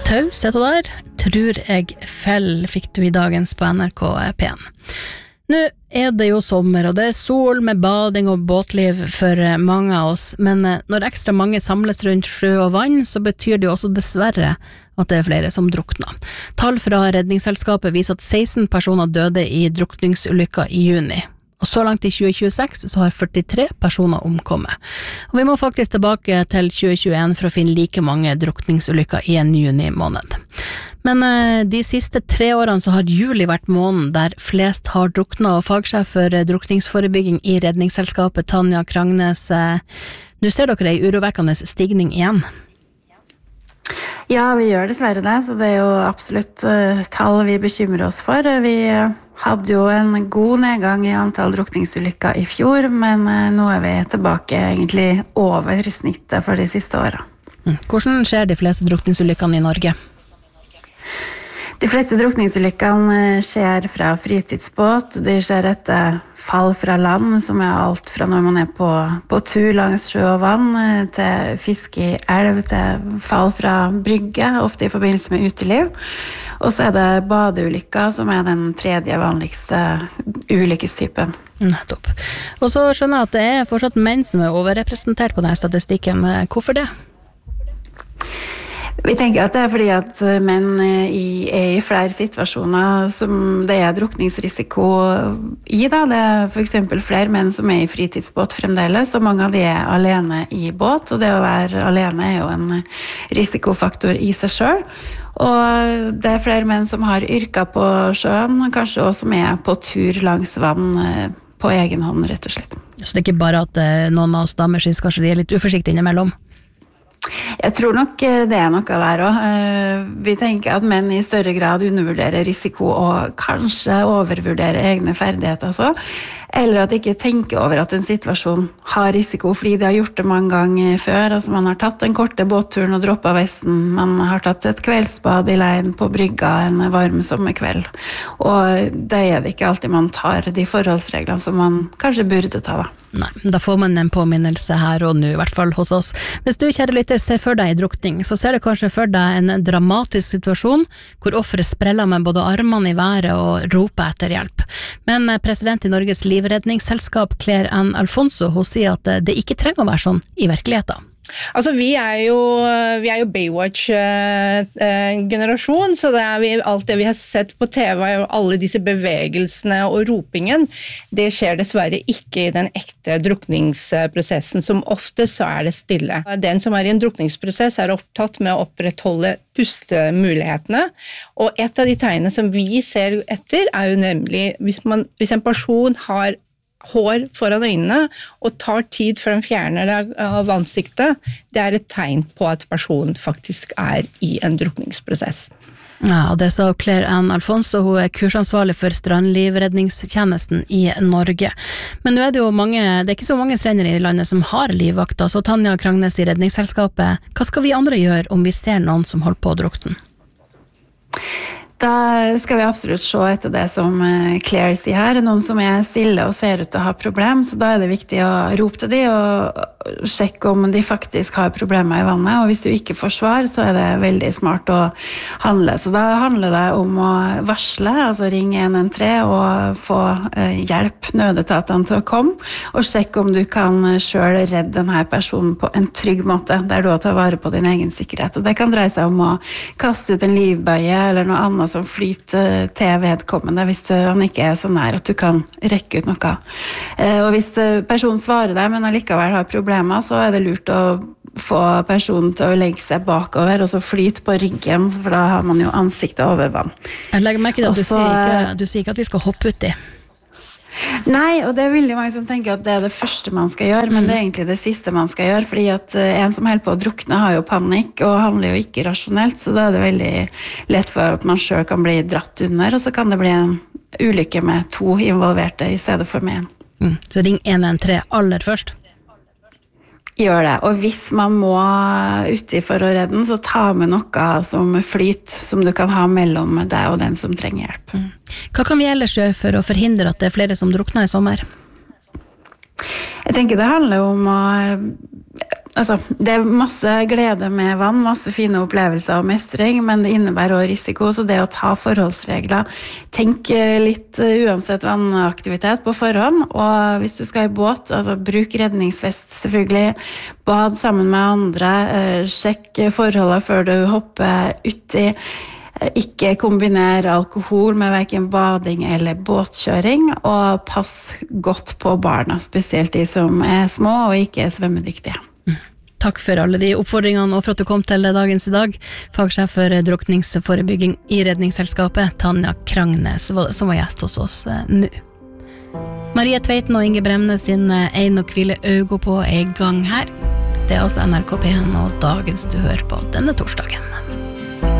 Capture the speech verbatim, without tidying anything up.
Taus heter hun der. Tror jeg fell fikk du i dagens på N R K P en. Nå er det jo sommer, og det er sol med bading og båtliv for mange av oss, men når ekstra mange samles rundt sjø og vann, så betyr det jo også dessverre at det er flere som drukner. Tall fra Redningsselskapet viser at seksten personer døde i drukningsulykker i juni. Og så langt i tjue tjueseks så har førtitre personer omkommet. Og vi må faktisk tilbake til tjue tjueen for å finne like mange drukningsulykker i en juni måned. Men eh, de siste tre årene så har juli vært måneden der flest har druknet, og fagsjef for drukningsforebygging i Redningsselskapet, Tanja Kragnes, eh, nå ser dere en urovekkende stigning igjen. Ja, vi gjør dessverre det, så det er jo absolutt uh, tall vi bekymrer oss for. Vi uh, hadde jo en god nedgang i antall drukningsulykker i fjor, men uh, nå er vi tilbake egentlig over snittet for de siste årene. Mm. Hvordan skjer de fleste drukningsulykkene i Norge? De fleste drukningsulykkene skjer fra fritidsbåt, de skjer etter fall fra land, som er alt fra når man er på, på tur langs sjø og vann, til fiske i elv, til fall fra brygge, ofte i forbindelse med uteliv. Og så er det badeulykker, som er den tredje vanligste ulykkestypen. Nettopp. Og så skjønner jeg at det er fortsatt menn som er overrepresentert på denne statistikken. Hvorfor det? Vi tenker at det er fordi at menn i, er i flere situasjoner som det er drukningsrisiko i. Da. Det er for eksempel flere menn som er i fritidsbåt fremdeles, og mange av de er alene i båt, og det å være alene er jo en risikofaktor i seg selv. Og det er flere menn som har yrker på sjøen, kanskje også som er på tur langs vann på egen hånd, rett og slett. Så det er ikke bare at noen av oss damer synes kanskje de er litt uforsiktige innimellom? Jeg tror nok det er noe der også. Vi tenker at menn i større grad undervurderer risiko og kanskje overvurderer egne ferdigheter også. Eller at de ikke tenker over at en situasjon har risiko, fordi de har gjort det mange ganger før. Altså man har tatt den korte båtturen og droppet vesten. Man har tatt et kveldsbad i leien på brygga en varm sommerkveld. Og det er det ikke alltid man tar de forholdsreglene som man kanskje burde ta da. Nei, da får man en påminnelse her og nå, i hvert fall hos oss. Hvis du, kjære lytter, ser for deg i drukning, så ser du kanskje for deg en dramatisk situasjon, hvor offeret spreller med både armene i været og roper etter hjelp. Men president i Norges livredningsselskap, Claire Ann Alfonso, hun sier at det ikke trenger å være sånn i virkeligheten. Altså vi er jo, vi er jo Baywatch-generasjon, så det er vi, alt det vi har sett på T V, alle disse bevegelsene og ropingen, det skjer dessverre ikke i den ekte drukningsprosessen, som ofte så er det stille. Den som er i en drukningsprosess er opptatt med å opprettholde pustemulighetene, og et av de tegnene som vi ser etter er jo nemlig, hvis, man, hvis en person har hår foran øynene og tar tid før den fjerner det av ansiktet, det er et tegn på at personen faktisk er i en drukningsprosess. Ja, og det sa Claire Ann Alfonso, hun er kursansvarlig for strandlivredningstjenesten i Norge. Men nå er det jo mange, det er ikke så mange strender i landet som har livvakter, så Tanja Kragnes i Redningsselskapet, hva skal vi andre gjøre om vi ser noen som holder på å drukne? Da skal vi absolutt se etter det som Claire sier her, noen som er stille og ser ut til å ha problem, så da er det viktig å rope til de og sjekke om de faktisk har problemer i vannet, og hvis du ikke får svar, så er det veldig smart å handle. Så da handler det om å varsle, altså ringe en en tre og få hjelp, nødetatene til å komme, og sjekke om du kan selv redde denne personen på en trygg måte, der du tar vare på din egen sikkerhet. Og det kan dreie seg om å kaste ut en livbøye eller noe annet som flyter til vedkommende hvis han ikke er så nær at du kan rekke ut noe. Og hvis personen svarer deg, men allikevel har problemer, så er det lurt å få personen til å legge seg bakover og så flyte på ryggen, for da har man jo ansiktet over vann. Jeg legger merke til at du, Også, sier ikke, du sier ikke at vi skal hoppe ut i. Nei, og det er veldig mange som tenker at det er det første man skal gjøre, men det er egentlig det siste man skal gjøre, fordi at en som holder på å drukne har jo panikk og handler jo ikke rasjonelt, så da er det veldig lett for at man selv kan bli dratt under, og så kan det bli en ulykke med to involverte i stedet for med en. Mm. Så ring en en tre aller først? Gjør det, og hvis man må uti for å redde den, så ta med noe som flyt, som du kan ha mellom deg og den som trenger hjelp. Mm. Hva kan vi ellers gjøre for å forhindre at det er flere som drukner i sommer? Jeg tenker det handler om å Altså, det er masse glede med vann, masse fine opplevelser og mestring, men det innebærer også risiko, så det å ta forholdsregler, tenk litt uansett vannaktivitet på forhånd, og hvis du skal i båt, altså bruk redningsvest selvfølgelig, bad sammen med andre, sjekk forholdet før du hopper uti, ikke kombinere alkohol med hverken bading eller båtkjøring, og pass godt på barna, spesielt de som er små og ikke er svømmedyktige. Mm. Takk for alle de oppfordringene og for at du kom til dagens i dag. Fagsjef for drukningsforebygging i Redningsselskapet, Tanja Krangnes, som var gjest hos oss nå. Marie Tveiten og Inge Bremnes sin Ein og hvile øyne på er i gang her. Det er altså N R K P en og dagens du hører på denne torsdagen.